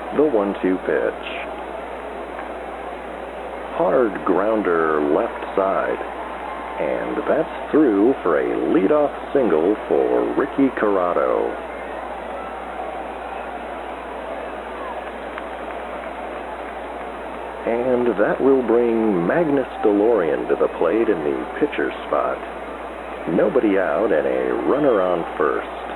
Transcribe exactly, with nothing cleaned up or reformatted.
The one two pitch. Hard grounder left side. And that's through for a leadoff single for Ricky Corrado. And that will bring Magnus DeLorean to the plate in the pitcher's spot. Nobody out and a runner on first.